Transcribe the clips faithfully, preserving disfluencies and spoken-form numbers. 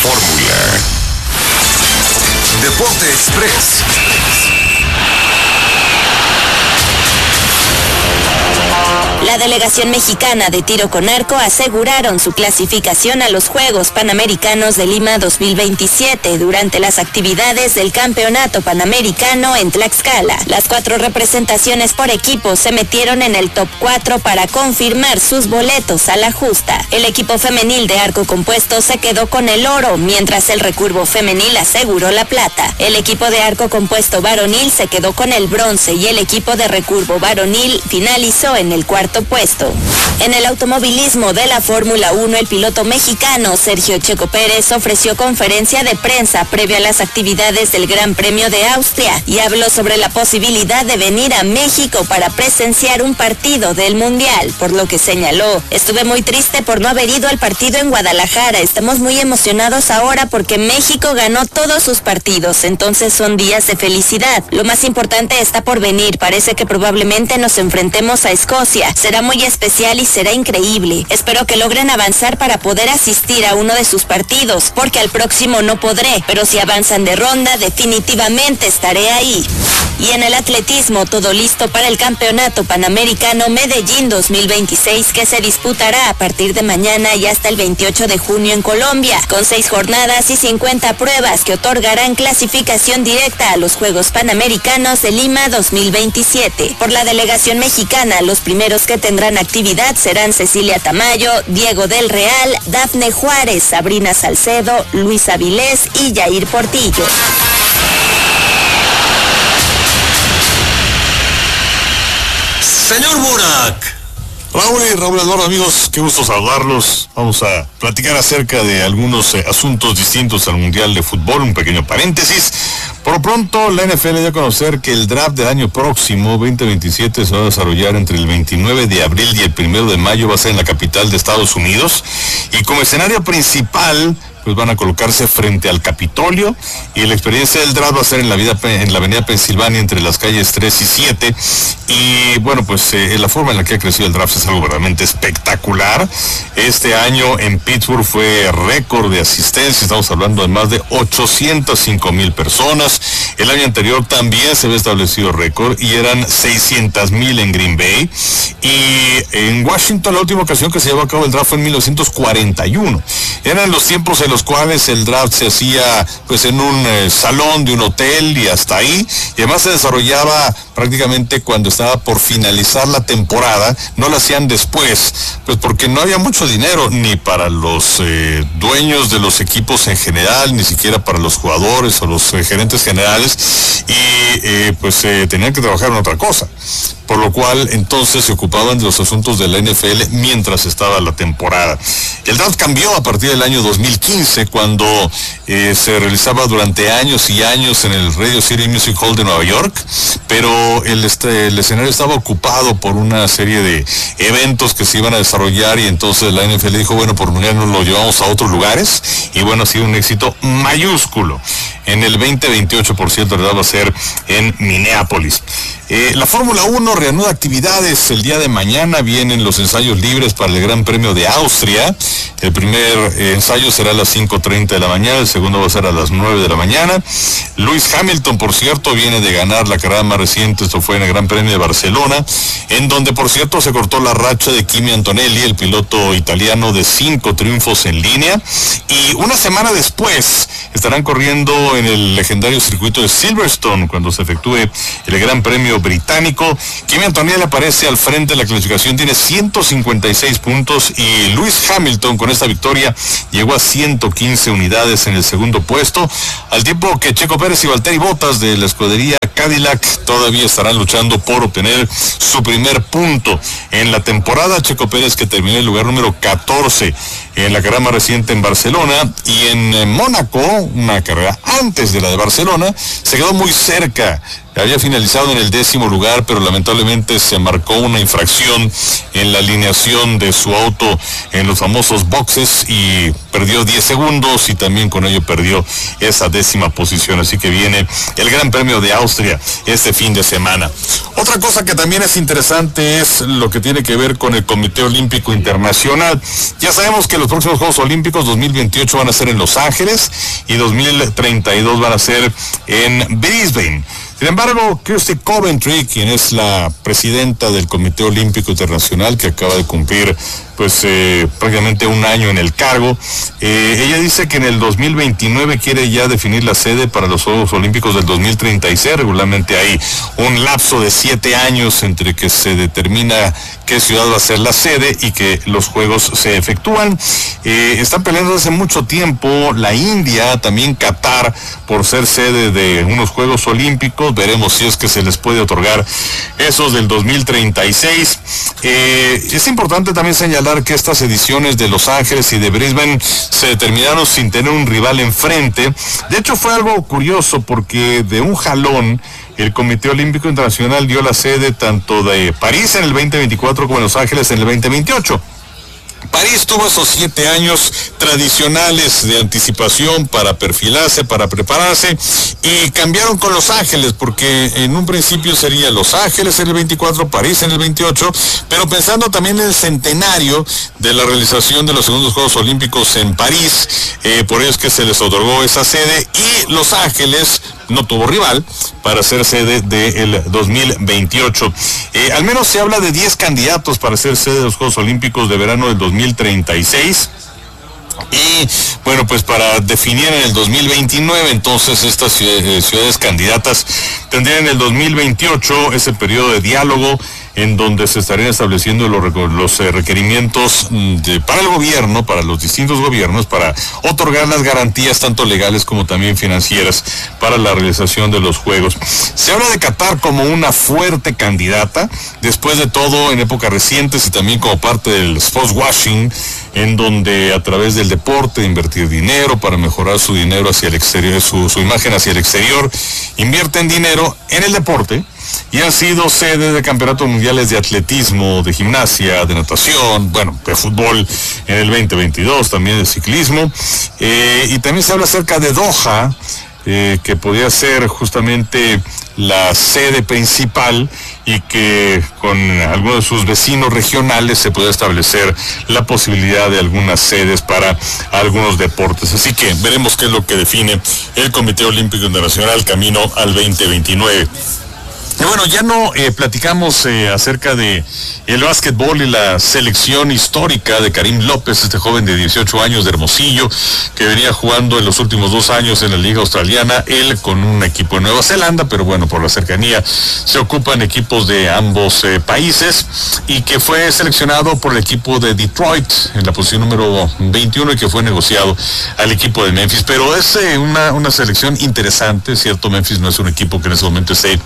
fórmula. Deporte Express. La delegación mexicana de tiro con arco aseguraron su clasificación a los Juegos Panamericanos de Lima dos mil veintisiete durante las actividades del Campeonato Panamericano en Tlaxcala. Las cuatro representaciones por equipo se metieron en el top cuatro para confirmar sus boletos a la justa. El equipo femenil de arco compuesto se quedó con el oro, mientras el recurvo femenil aseguró la plata. El equipo de arco compuesto varonil se quedó con el bronce y el equipo de recurvo varonil finalizó en el cuarto puesto. En el automovilismo de la Fórmula uno, el piloto mexicano Sergio Checo Pérez ofreció conferencia de prensa previa a las actividades del Gran Premio de Austria y habló sobre la posibilidad de venir a México para presenciar un partido del Mundial, por lo que señaló: estuve muy triste por no haber ido al partido en Guadalajara, estamos muy emocionados ahora porque México ganó todos sus partidos, entonces son días de felicidad. Lo más importante está por venir, parece que probablemente nos enfrentemos a Escocia, será muy especial y será increíble. Espero que logren avanzar para poder asistir a uno de sus partidos, porque al próximo no podré, pero si avanzan de ronda, definitivamente estaré ahí. Y en el atletismo, todo listo para el Campeonato Panamericano Medellín dos mil veintiséis, que se disputará a partir de mañana y hasta el veintiocho de junio en Colombia, con seis jornadas y cincuenta pruebas que otorgarán clasificación directa a los Juegos Panamericanos de Lima dos mil veintisiete. Por la delegación mexicana, los primeros que tendrán actividad serán Cecilia Tamayo, Diego del Real, Dafne Juárez, Sabrina Salcedo, Luis Avilés y Yair Portillo. Señor Burak. Raúl y Raúl Eduardo, amigos, qué gusto saludarlos. Vamos a platicar acerca de algunos eh, asuntos distintos al Mundial de Fútbol, un pequeño paréntesis. Por lo pronto, la N F L dio a conocer que el draft del año próximo, veinte veintisiete, se va a desarrollar entre el veintinueve de abril y el primero de mayo, va a ser en la capital de Estados Unidos. Y como escenario principal, pues van a colocarse frente al Capitolio, y la experiencia del draft va a ser en la, vida, en la avenida Pensilvania entre las calles tres y siete, y bueno, pues eh, la forma en la que ha crecido el draft es algo verdaderamente espectacular. Este año en Pittsburgh fue récord de asistencia, estamos hablando de más de ochocientas cinco mil personas. El año anterior también se había establecido récord y eran seiscientas mil en Green Bay, y en Washington la última ocasión que se llevó a cabo el draft fue en mil novecientos cuarenta y uno. Eran los tiempos en los cuales el draft se hacía pues en un eh, salón de un hotel y hasta ahí, y además se desarrollaba prácticamente cuando estaba por finalizar la temporada, no lo hacían después, pues porque no había mucho dinero ni para los eh, dueños de los equipos en general, ni siquiera para los jugadores o los eh, gerentes generales, y eh, pues eh, tenían que trabajar en otra cosa, por lo cual entonces se ocupaban de los asuntos de la N F L mientras estaba la temporada. El draft cambió a partir del año dos mil quince, cuando eh, se realizaba durante años y años en el Radio City Music Hall de Nueva York, pero el, este, el escenario estaba ocupado por una serie de eventos que se iban a desarrollar, y entonces la N F L dijo, bueno, por lo menos lo llevamos a otros lugares, y bueno, ha sido un éxito mayúsculo. En el veinte veintiocho, por cierto, el draft va a ser en Minneapolis. Eh, la Fórmula uno reanuda actividades el día de mañana, vienen los ensayos libres para el Gran Premio de Austria. El primer eh, ensayo será a las cinco treinta de la mañana, el segundo va a ser a las nueve de la mañana. Lewis Hamilton, por cierto, viene de ganar la carrera más reciente, esto fue en el Gran Premio de Barcelona, en donde, por cierto, se cortó la racha de Kimi Antonelli, el piloto italiano, de cinco triunfos en línea, y una semana después estarán corriendo en el legendario circuito de Silverstone, cuando se efectúe el Gran Premio británico. Kimi Antonelli aparece al frente de la clasificación, tiene ciento cincuenta y seis puntos, y Lewis Hamilton con esta victoria llegó a ciento quince unidades en el segundo puesto, al tiempo que Checo Pérez y Valtteri Bottas de la escudería Cadillac todavía estarán luchando por obtener su primer punto en la temporada. Checo Pérez, que terminó en el lugar número catorce en la carrera más reciente en Barcelona, y en Mónaco, una carrera antes de la de Barcelona, se quedó muy cerca había finalizado en el décimo lugar, pero lamentablemente se marcó una infracción en la alineación de su auto en los famosos boxes y perdió diez segundos y también con ello perdió esa décima posición. Así que viene el Gran Premio de Austria este fin de semana. Otra cosa que también es interesante es lo que tiene que ver con el Comité Olímpico Internacional. Ya sabemos que los próximos Juegos Olímpicos dos mil veintiocho van a ser en Los Ángeles y dos mil treinta y dos van a ser en Brisbane. Sin embargo, Kirsty Coventry, quien es la presidenta del Comité Olímpico Internacional, que acaba de cumplir pues eh, prácticamente un año en el cargo, eh, ella dice que en el dos mil veintinueve quiere ya definir la sede para los Juegos Olímpicos del dos mil treinta y seis. Regularmente hay un lapso de siete años entre que se determina qué ciudad va a ser la sede y que los Juegos se efectúan. Eh, están peleando hace mucho tiempo la India, también Qatar, por ser sede de unos Juegos Olímpicos. Veremos si es que se les puede otorgar esos del dos mil treinta y seis. Eh, es importante también señalar que estas ediciones de Los Ángeles y de Brisbane se determinaron sin tener un rival enfrente. De hecho, fue algo curioso porque de un jalón el Comité Olímpico Internacional dio la sede tanto de París en el veinte veinticuatro como de Los Ángeles en el veinte veintiocho. París tuvo esos siete años tradicionales de anticipación para perfilarse, para prepararse, y cambiaron con Los Ángeles, porque en un principio sería Los Ángeles en el veinticuatro, París en el veintiocho, pero pensando también en el centenario de la realización de los segundos Juegos Olímpicos en París, eh, por ello es que se les otorgó esa sede, y Los Ángeles no tuvo rival para ser sede del dos mil veintiocho. Eh, al menos se habla de diez candidatos para ser sede de los Juegos Olímpicos de verano del dos mil treinta y seis. Y bueno, pues para definir en el dos mil veintinueve, entonces estas ciudades, ciudades candidatas tendrían en el dos mil veintiocho ese periodo de diálogo en donde se estarían estableciendo los, los eh, requerimientos de, para el gobierno, para los distintos gobiernos, para otorgar las garantías tanto legales como también financieras para la realización de los Juegos. Se habla de Qatar como una fuerte candidata, después de todo en épocas recientes y también como parte del sports washing, en donde a través del deporte, invertir dinero para mejorar su dinero hacia el exterior, su, su imagen hacia el exterior, invierten dinero en el deporte y han sido sede de campeonatos mundiales de atletismo, de gimnasia, de natación, bueno, de fútbol en el veinte veintidós, también de ciclismo, eh, y también se habla acerca de Doha, eh, que podría ser justamente la sede principal y que con algunos de sus vecinos regionales se puede establecer la posibilidad de algunas sedes para algunos deportes. Así que veremos qué es lo que define el Comité Olímpico Internacional camino al veinte veintinueve. Y bueno, ya no eh, platicamos eh, acerca de el básquetbol y la selección histórica de Karim López, este joven de dieciocho años de Hermosillo, que venía jugando en los últimos dos años en la Liga Australiana, él con un equipo de Nueva Zelanda, pero bueno, por la cercanía se ocupan equipos de ambos eh, países, y que fue seleccionado por el equipo de Detroit en la posición número veintiuno y que fue negociado al equipo de Memphis. Pero es eh, una, una selección interesante, ¿cierto? Memphis no es un equipo que en ese momento esté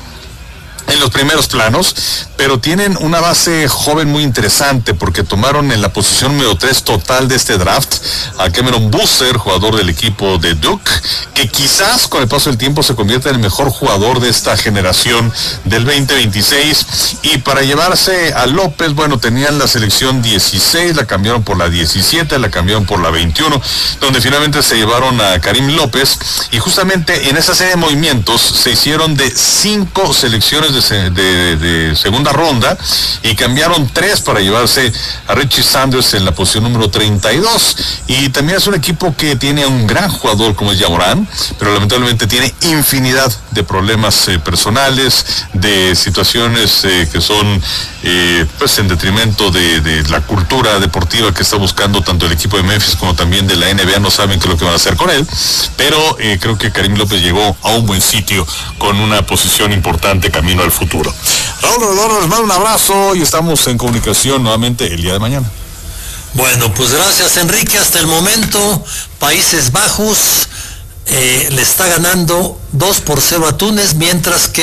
en los primeros planos, pero tienen una base joven muy interesante, porque tomaron en la posición número tres total de este draft a Cameron Boozer, jugador del equipo de Duke, que quizás con el paso del tiempo se convierta en el mejor jugador de esta generación del veinte veintiséis. Y para llevarse a López, bueno, tenían la selección dieciséis, la cambiaron por la diecisiete, la cambiaron por la veintiuno, donde finalmente se llevaron a Karim López, y justamente en esa serie de movimientos se hicieron de cinco selecciones de, de, de segunda ronda, y cambiaron tres para llevarse a Richie Sanders en la posición número treinta y dos. Y también es un equipo que tiene un gran jugador como es Ja Morant, pero lamentablemente tiene infinidad de problemas eh, personales, de situaciones eh, que son eh, pues en detrimento de, de la cultura deportiva que está buscando tanto el equipo de Memphis como también de la N B A. No saben qué es lo que van a hacer con él, pero eh, creo que Karim López llegó a un buen sitio con una posición importante camino al futuro. Raúl Rodón, les mando un abrazo y estamos en comunicación nuevamente el día de mañana. Bueno, pues gracias, Enrique. Hasta el momento Países Bajos eh, le está ganando dos por cero a Túnez, mientras que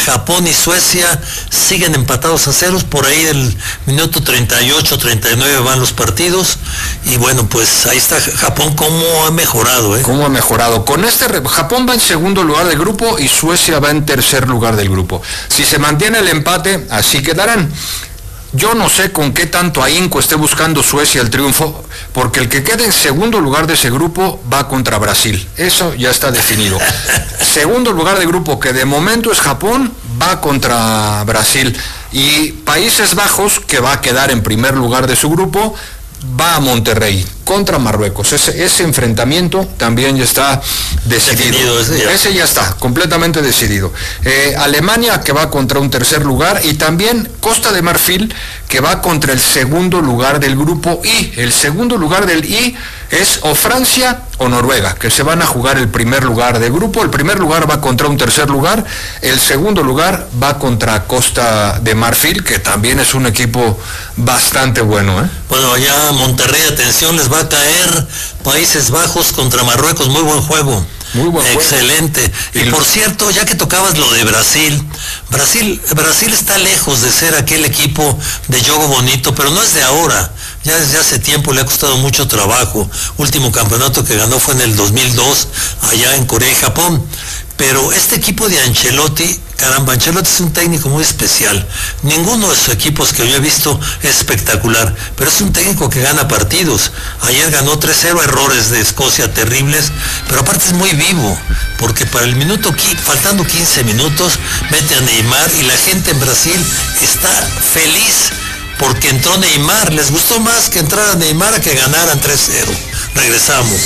Japón y Suecia siguen empatados a ceros, por ahí del minuto treinta y ocho, treinta y nueve van los partidos, y bueno, pues ahí está Japón, cómo ha mejorado, ¿eh? Cómo ha mejorado. Con este, Japón va en segundo lugar del grupo y Suecia va en tercer lugar del grupo. Si se mantiene el empate, así quedarán. Yo no sé con qué tanto ahínco esté buscando Suecia el triunfo, porque el que quede en segundo lugar de ese grupo va contra Brasil. Eso ya está definido. Segundo lugar de grupo, que de momento es Japón, va contra Brasil. Y Países Bajos, que va a quedar en primer lugar de su grupo, va a Monterrey contra Marruecos. Ese, ese enfrentamiento también ya está decidido. Ese ya. ese ya está completamente decidido. Eh, Alemania, que va contra un tercer lugar, y también Costa de Marfil, que va contra el segundo lugar del grupo I. El segundo lugar del I es o Francia o Noruega, que se van a jugar el primer lugar del grupo. El primer lugar va contra un tercer lugar, el segundo lugar va contra Costa de Marfil, que también es un equipo bastante bueno, ¿eh? Bueno, allá Monterrey, atención, les va a caer Países Bajos contra Marruecos, muy buen juego. Muy buen juego. Excelente. Y, y por cierto, ya que tocabas lo de Brasil, Brasil, Brasil está lejos de ser aquel equipo de juego bonito, pero no es de ahora. Ya desde hace tiempo le ha costado mucho trabajo. Último campeonato que ganó fue en el dos mil dos, allá en Corea y Japón. Pero este equipo de Ancelotti, caramba, Ancelotti es un técnico muy especial. Ninguno de sus equipos que yo he visto es espectacular, pero es un técnico que gana partidos. Ayer ganó tres cero, errores de Escocia terribles, pero aparte es muy vivo, porque para el minuto, faltando quince minutos, mete a Neymar y la gente en Brasil está feliz porque entró Neymar. Les gustó más que entrara Neymar a que ganaran tres cero. Regresamos.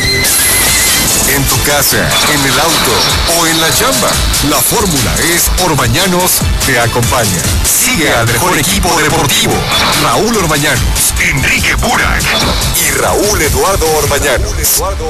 En tu casa, en el auto o en la chamba, la fórmula es Orbañanos te acompaña. Sigue al mejor equipo deportivo, Raúl Orbañanos, Enrique Burak y Raúl Eduardo Orbañanos.